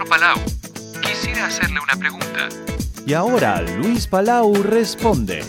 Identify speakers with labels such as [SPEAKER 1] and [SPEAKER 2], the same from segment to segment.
[SPEAKER 1] Señor Palau, quisiera hacerle una pregunta.
[SPEAKER 2] Y ahora Luis Palau responde.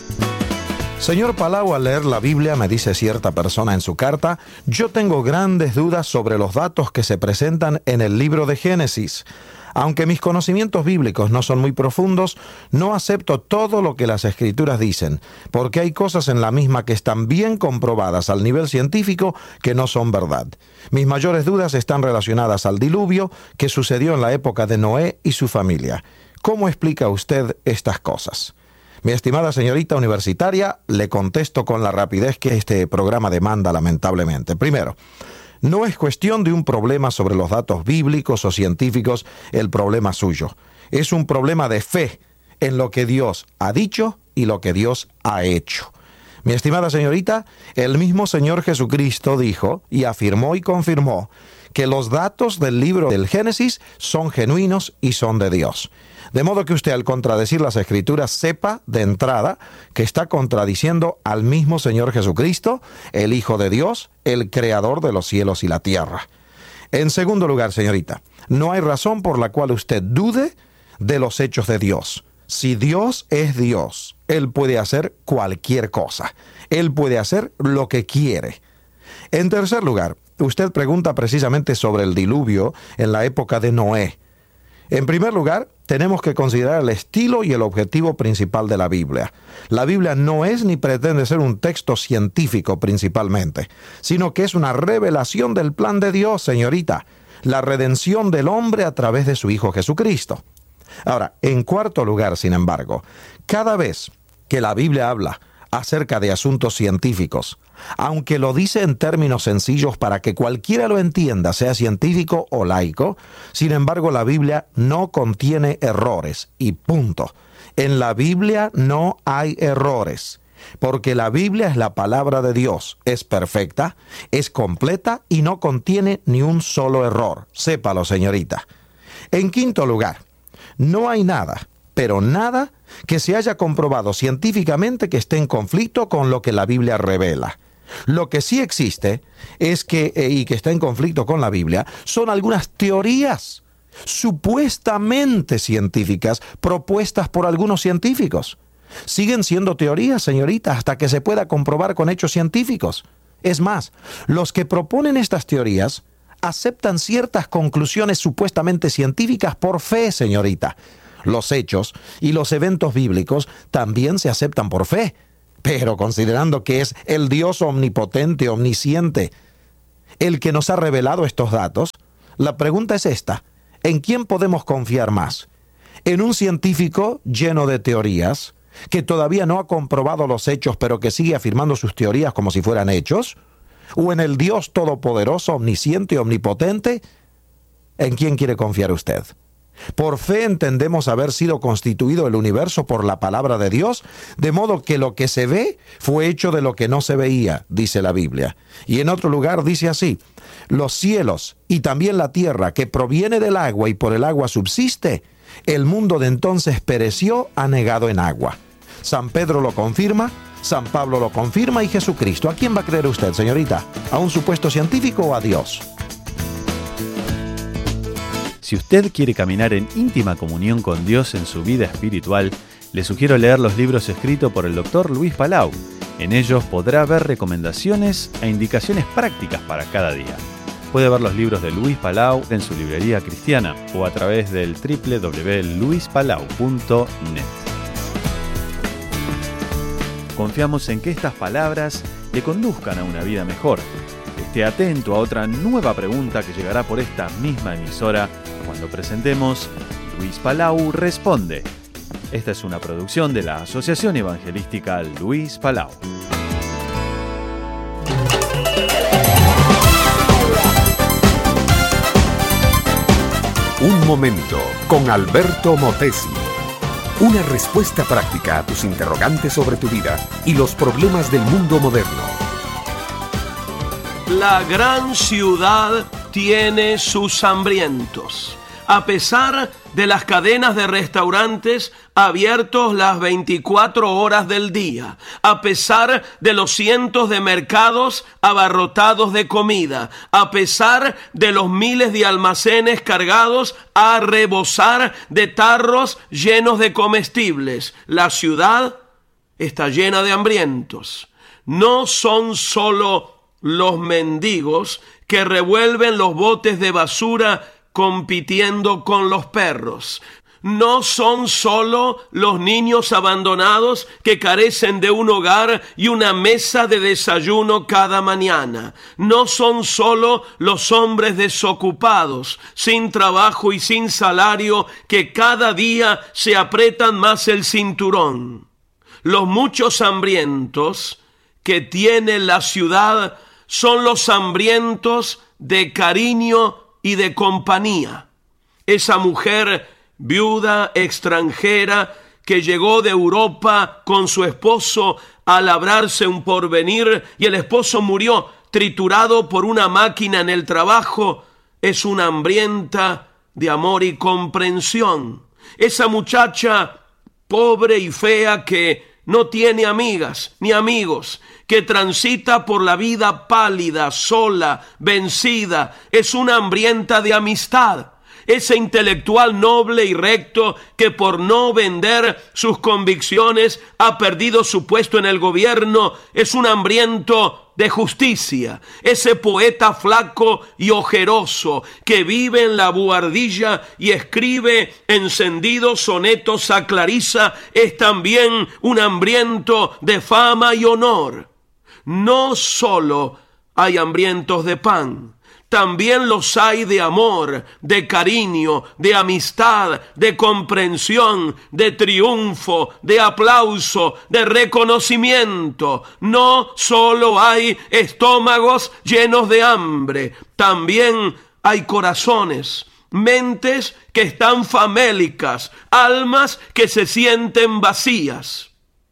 [SPEAKER 3] Señor Palau, al leer la Biblia, me dice cierta persona en su carta, yo tengo grandes dudas sobre los datos que se presentan en el libro de Génesis. Aunque mis conocimientos bíblicos no son muy profundos, no acepto todo lo que las Escrituras dicen, porque hay cosas en la misma que están bien comprobadas al nivel científico que no son verdad. Mis mayores dudas están relacionadas al diluvio que sucedió en la época de Noé y su familia. ¿Cómo explica usted estas cosas? Mi estimada señorita universitaria, le contesto con la rapidez que este programa demanda, lamentablemente. Primero, no es cuestión de un problema sobre los datos bíblicos o científicos el problema suyo. Es un problema de fe en lo que Dios ha dicho y lo que Dios ha hecho. Mi estimada señorita, el mismo Señor Jesucristo dijo y afirmó y confirmó que los datos del libro del Génesis son genuinos y son de Dios. De modo que usted, al contradecir las Escrituras, sepa de entrada que está contradiciendo al mismo Señor Jesucristo, el Hijo de Dios, el Creador de los cielos y la tierra. En segundo lugar, señorita, no hay razón por la cual usted dude de los hechos de Dios. Si Dios es Dios, Él puede hacer cualquier cosa. Él puede hacer lo que quiere. En tercer lugar, usted pregunta precisamente sobre el diluvio en la época de Noé. En primer lugar, tenemos que considerar el estilo y el objetivo principal de la Biblia. La Biblia no es ni pretende ser un texto científico principalmente, sino que es una revelación del plan de Dios, señorita, la redención del hombre a través de su Hijo Jesucristo. Ahora, en cuarto lugar, sin embargo, cada vez que la Biblia habla acerca de asuntos científicos, aunque lo dice en términos sencillos para que cualquiera lo entienda, sea científico o laico, sin embargo la Biblia no contiene errores y punto. En la Biblia no hay errores, porque la Biblia es la palabra de Dios, es perfecta, es completa y no contiene ni un solo error. Sépalo, señorita. En quinto lugar, no hay nada, pero nada que se haya comprobado científicamente que esté en conflicto con lo que la Biblia revela. Lo que sí existe es que, y que está en conflicto con la Biblia, son algunas teorías supuestamente científicas propuestas por algunos científicos. Siguen siendo teorías, señorita, hasta que se pueda comprobar con hechos científicos. Es más, los que proponen estas teorías aceptan ciertas conclusiones supuestamente científicas por fe, señorita. Los hechos y los eventos bíblicos también se aceptan por fe, pero considerando que es el Dios omnipotente, omnisciente, el que nos ha revelado estos datos, la pregunta es esta: ¿en quién podemos confiar más? ¿En un científico lleno de teorías, que todavía no ha comprobado los hechos, pero que sigue afirmando sus teorías como si fueran hechos? ¿O en el Dios todopoderoso, omnisciente y omnipotente? ¿En quién quiere confiar usted? Por fe entendemos haber sido constituido el universo por la palabra de Dios, de modo que lo que se ve fue hecho de lo que no se veía, dice la Biblia. Y en otro lugar dice así: los cielos y también la tierra, que proviene del agua y por el agua subsiste, el mundo de entonces pereció anegado en agua. San Pedro lo confirma, San Pablo lo confirma y Jesucristo. ¿A quién va a creer usted, señorita? ¿A un supuesto científico o a Dios?
[SPEAKER 2] Si usted quiere caminar en íntima comunión con Dios en su vida espiritual, le sugiero leer los libros escritos por el Dr. Luis Palau. En ellos podrá ver recomendaciones e indicaciones prácticas para cada día. Puede ver los libros de Luis Palau en su librería cristiana o a través del www.luispalau.net. Confiamos en que estas palabras le conduzcan a una vida mejor. Esté atento a otra nueva pregunta que llegará por esta misma emisora cuando presentemos Luis Palau Responde. Esta es una producción de la Asociación Evangelística Luis Palau.
[SPEAKER 4] Un momento con Alberto Motesi. Una respuesta práctica a tus interrogantes sobre tu vida y los problemas del mundo moderno.
[SPEAKER 5] La gran ciudad tiene sus hambrientos. A pesar de las cadenas de restaurantes abiertos las 24 horas del día, a pesar de los cientos de mercados abarrotados de comida, a pesar de los miles de almacenes cargados a rebosar de tarros llenos de comestibles. La ciudad está llena de hambrientos. No son solo los mendigos que revuelven los botes de basura compitiendo con los perros. No son solo los niños abandonados que carecen de un hogar y una mesa de desayuno cada mañana. No son solo los hombres desocupados, sin trabajo y sin salario, que cada día se aprietan más el cinturón. Los muchos hambrientos que tiene la ciudad son los hambrientos de cariño y de compañía. Esa mujer viuda extranjera que llegó de Europa con su esposo a labrarse un porvenir y el esposo murió triturado por una máquina en el trabajo, es una hambrienta de amor y comprensión. Esa muchacha pobre y fea que no tiene amigas ni amigos, que transita por la vida pálida, sola, vencida, es una hambrienta de amistad. Ese intelectual noble y recto que por no vender sus convicciones ha perdido su puesto en el gobierno, es un hambriento de justicia. Ese poeta flaco y ojeroso que vive en la buhardilla y escribe encendidos sonetos a Clarisa, es también un hambriento de fama y honor. No solo hay hambrientos de pan, también los hay de amor, de cariño, de amistad, de comprensión, de triunfo, de aplauso, de reconocimiento. No solo hay estómagos llenos de hambre, también hay corazones, mentes que están famélicas, almas que se sienten vacías.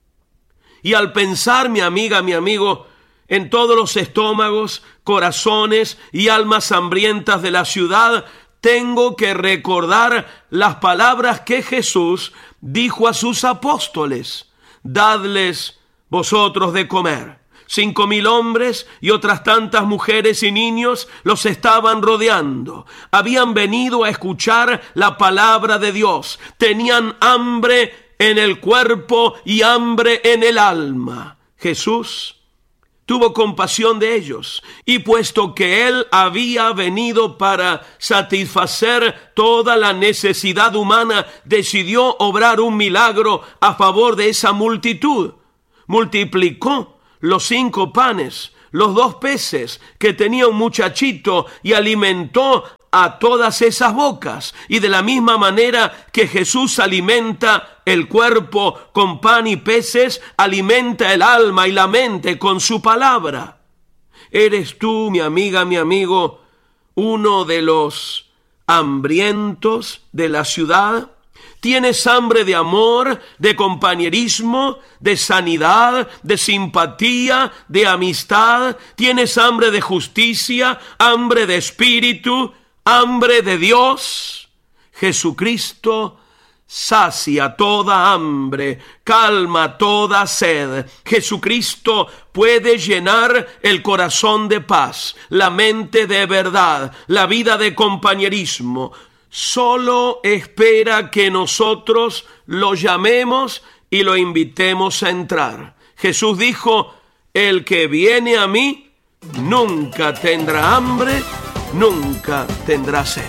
[SPEAKER 5] Y al pensar, mi amiga, mi amigo, en todos los estómagos, corazones y almas hambrientas de la ciudad, tengo que recordar las palabras que Jesús dijo a sus apóstoles: dadles vosotros de comer. 5,000 hombres y otras tantas mujeres y niños los estaban rodeando. Habían venido a escuchar la palabra de Dios. Tenían hambre en el cuerpo y hambre en el alma. Jesús tuvo compasión de ellos, y puesto que Él había venido para satisfacer toda la necesidad humana, decidió obrar un milagro a favor de esa multitud. Multiplicó los 5 panes, los 2 peces que tenía un muchachito y alimentó a todas esas bocas. Y de la misma manera que Jesús alimenta el cuerpo con pan y peces, alimenta el alma y la mente con su palabra. ¿Eres tú, mi amiga, mi amigo, uno de los hambrientos de la ciudad? ¿Tienes hambre de amor, de compañerismo, de sanidad, de simpatía, de amistad? ¿Tienes hambre de justicia, hambre de espíritu, hambre de Dios? Jesucristo sacia toda hambre, calma toda sed. Jesucristo puede llenar el corazón de paz, la mente de verdad, la vida de compañerismo. Solo espera que nosotros lo llamemos y lo invitemos a entrar. Jesús dijo: el que viene a mí nunca tendrá hambre, nunca tendrá sed.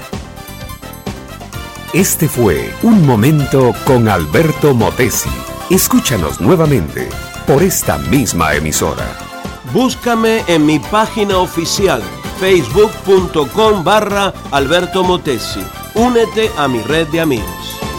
[SPEAKER 4] Este fue Un Momento con Alberto Motesi. Escúchanos nuevamente por esta misma emisora.
[SPEAKER 5] Búscame en mi página oficial, facebook.com/Alberto Motesi. Únete a mi red de amigos.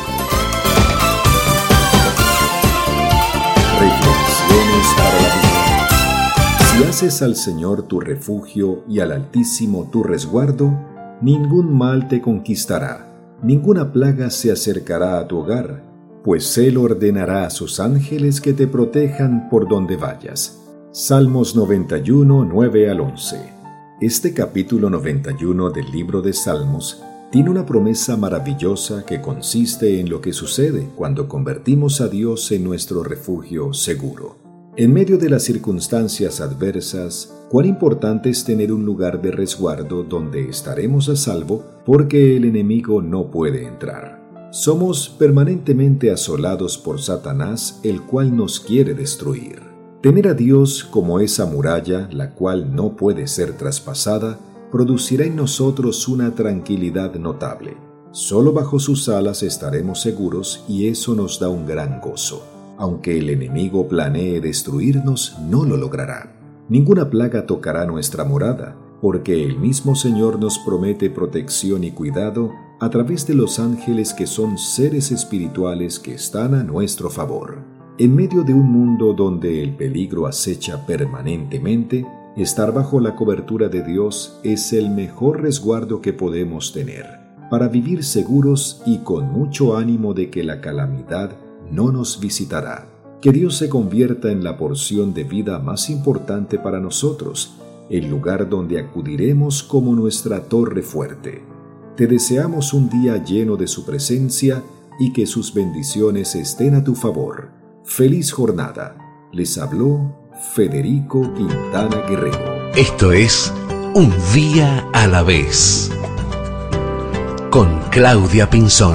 [SPEAKER 6] Reflexiones para la vida. Si haces al Señor tu refugio y al Altísimo tu resguardo, ningún mal te conquistará, ninguna plaga se acercará a tu hogar, pues Él ordenará a sus ángeles que te protejan por donde vayas. Salmos 91, 9 al 11. Este capítulo 91 del libro de Salmos tiene una promesa maravillosa que consiste en lo que sucede cuando convertimos a Dios en nuestro refugio seguro. En medio de las circunstancias adversas, cuán importante es tener un lugar de resguardo donde estaremos a salvo porque el enemigo no puede entrar. Somos permanentemente asolados por Satanás, el cual nos quiere destruir. Tener a Dios como esa muralla, la cual no puede ser traspasada, producirá en nosotros una tranquilidad notable. Solo bajo sus alas estaremos seguros y eso nos da un gran gozo. Aunque el enemigo planee destruirnos, no lo logrará. Ninguna plaga tocará nuestra morada, porque el mismo Señor nos promete protección y cuidado a través de los ángeles que son seres espirituales que están a nuestro favor. En medio de un mundo donde el peligro acecha permanentemente, estar bajo la cobertura de Dios es el mejor resguardo que podemos tener, para vivir seguros y con mucho ánimo de que la calamidad no nos visitará. Que Dios se convierta en la porción de vida más importante para nosotros, el lugar donde acudiremos como nuestra torre fuerte. Te deseamos un día lleno de su presencia y que sus bendiciones estén a tu favor. ¡Feliz jornada! Les habló Federico Quintana Guerrero.
[SPEAKER 4] Esto es Un Día a la Vez con Claudia Pinzón.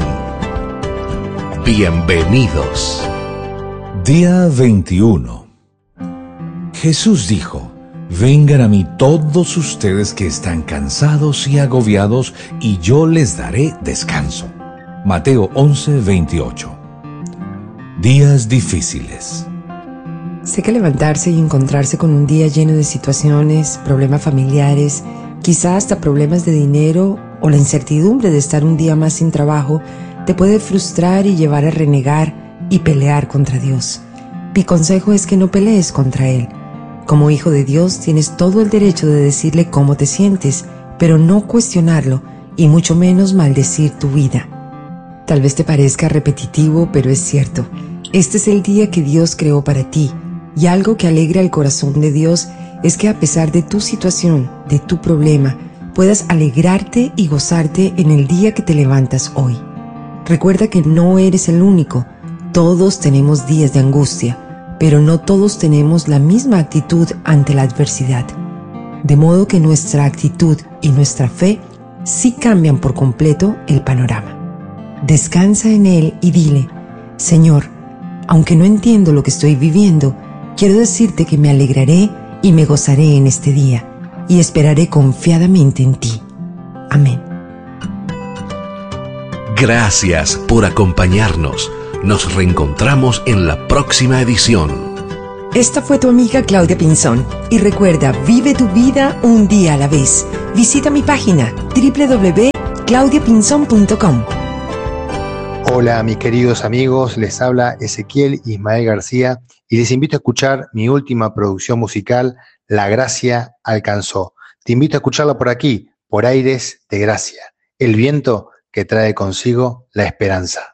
[SPEAKER 4] Bienvenidos.
[SPEAKER 7] Día 21. Jesús dijo: vengan a mí todos ustedes que están cansados y agobiados, y yo les daré descanso. Mateo 11:28. Días difíciles.
[SPEAKER 8] Sé que levantarse y encontrarse con un día lleno de situaciones, problemas familiares, quizá hasta problemas de dinero o la incertidumbre de estar un día más sin trabajo, te puede frustrar y llevar a renegar y pelear contra Dios. Mi consejo es que no pelees contra Él. Como hijo de Dios tienes todo el derecho de decirle cómo te sientes, pero no cuestionarlo y mucho menos maldecir tu vida. Tal vez te parezca repetitivo, pero es cierto. Este es el día que Dios creó para ti. Y algo que alegra el corazón de Dios es que a pesar de tu situación, de tu problema, puedas alegrarte y gozarte en el día que te levantas hoy. Recuerda que no eres el único. Todos tenemos días de angustia, pero no todos tenemos la misma actitud ante la adversidad. De modo que nuestra actitud y nuestra fe sí cambian por completo el panorama. Descansa en Él y dile: Señor, aunque no entiendo lo que estoy viviendo, quiero decirte que me alegraré y me gozaré en este día, y esperaré confiadamente en ti. Amén.
[SPEAKER 4] Gracias por acompañarnos. Nos reencontramos en la próxima edición.
[SPEAKER 8] Esta fue tu amiga Claudia Pinzón. Y recuerda, vive tu vida un día a la vez. Visita mi página www.claudiapinzon.com.
[SPEAKER 9] Hola mis queridos amigos, les habla Ezequiel Ismael García y les invito a escuchar mi última producción musical, La Gracia Alcanzó. Te invito a escucharla por aquí, por Aires de Gracia, el viento que trae consigo la esperanza.